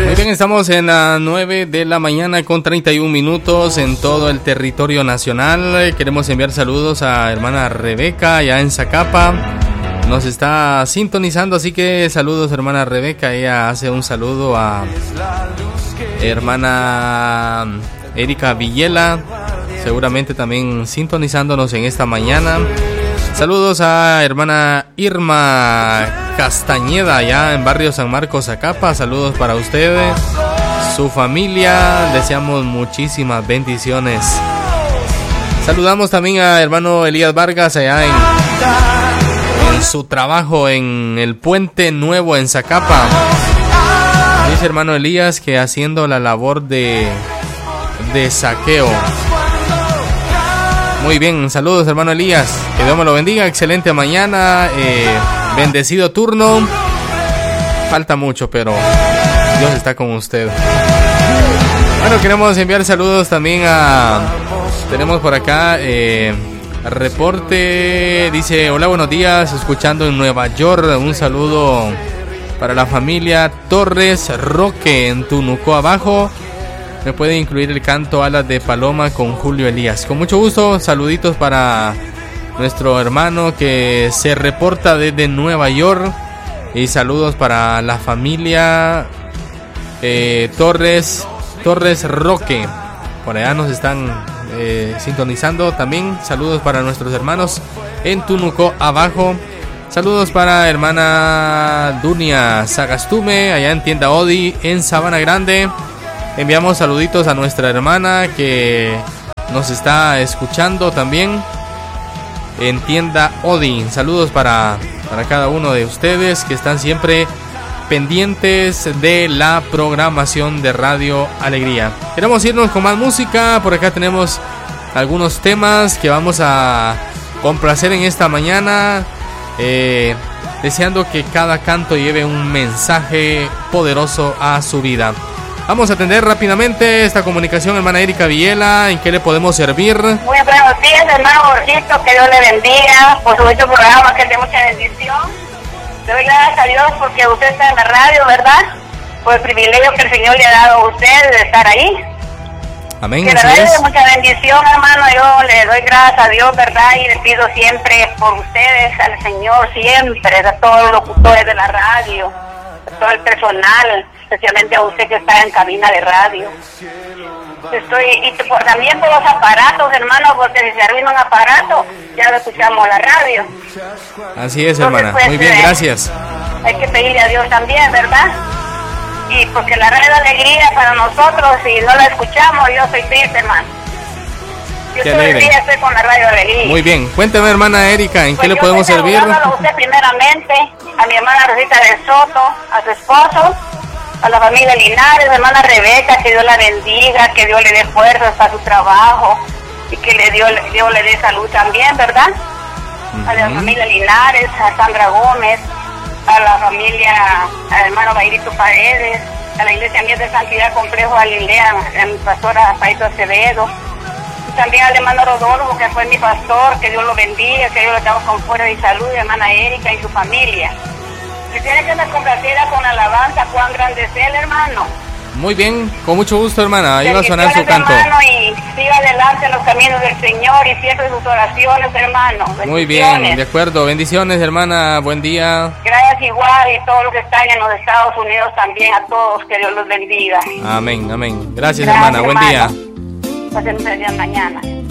Muy bien, estamos en las 9 de la mañana con 31 minutos en todo el territorio nacional. Queremos enviar saludos a hermana Rebeca allá en Zacapa. Nos está sintonizando, así que saludos hermana Rebeca. Ella hace un saludo a hermana Erika Villela, seguramente también sintonizándonos en esta mañana. Saludos a hermana Irma Castañeda allá en barrio San Marcos, Zacapa. Saludos para ustedes, su familia. Deseamos muchísimas bendiciones. Saludamos también a hermano Elías Vargas allá en su trabajo en el Puente Nuevo en Zacapa. Dice hermano Elías que haciendo la labor de saqueo. Muy bien, saludos hermano Elías, que Dios me lo bendiga, excelente mañana, bendecido turno, falta mucho pero Dios está con usted. Bueno, queremos enviar saludos también tenemos por acá, reporte, dice, hola, buenos días, escuchando en Nueva York, un saludo para la familia Torres Roque en Tunuco Abajo. Me puede incluir el canto Alas de Paloma con Julio Elías. Con mucho gusto, saluditos para nuestro hermano que se reporta desde Nueva York. Y saludos para la familia Torres Roque. Por allá nos están sintonizando también. Saludos para nuestros hermanos en Tunuco Abajo. Saludos para hermana Dunia Sagastume, allá en Tienda Odi, en Sabana Grande. Enviamos saluditos a nuestra hermana que nos está escuchando también en Tienda Odin. Saludos para cada uno de ustedes que están siempre pendientes de la programación de Radio Alegría. Queremos irnos con más música. Por acá tenemos algunos temas que vamos a complacer en esta mañana. Deseando que cada canto lleve un mensaje poderoso a su vida. Vamos a atender rápidamente esta comunicación, hermana Erika Villela. ¿En qué le podemos servir? Muy buenos días, hermano Borjito. Que Dios le bendiga por su bonito programa, que es de mucha bendición. Le doy gracias a Dios porque usted está en la radio, ¿verdad? Por el privilegio que el Señor le ha dado a usted de estar ahí. Amén. Que la radio es de mucha bendición, hermano. Yo le doy gracias a Dios, ¿verdad? Y le pido siempre por ustedes, al Señor, siempre, a todos los locutores de la radio, a todo el personal, especialmente a usted que está en cabina de radio. También por los aparatos, hermano, porque si se arruina un aparato, ya lo escuchamos la radio. Así es, hermana. Entonces, pues, muy bien, gracias. Hay que pedirle a Dios también, ¿verdad? Y porque la radio es alegría para nosotros, si no la escuchamos, yo soy triste, hermano. Yo todo el día estoy con la radio alegría. Muy bien, cuénteme, hermana Erika, ¿en qué le podemos servir? A usted primeramente, a mi hermana Rosita del Soto, a su esposo, a la familia Linares, a hermana Rebeca, que Dios la bendiga, que Dios le dé fuerzas para su trabajo y que Dios le dé salud también, ¿verdad? A la familia Linares, a Sandra Gómez, a la familia, al hermano Bairito Paredes, a la iglesia Mies de Santidad Complejo Galilea, a mi pastora Paito Acevedo, y también al hermano Rodolfo, que fue mi pastor, que Dios lo bendiga, que Dios lo damos con fuerza y salud, y a hermana Erika y su familia. Si tiene que me complacida con alabanza, cuán grande es él, hermano. Muy bien, con mucho gusto, hermana. Ahí va a sonar su canto. Hermano, y siga adelante en los caminos del Señor y siempre sus oraciones, hermano. Muy bien, de acuerdo. Bendiciones, hermana. Buen día. Gracias igual, y todos los que están en los Estados Unidos también, a todos, que Dios los bendiga. Amén, amén. Gracias, hermana. Buen día. Pasen un feliz día mañana.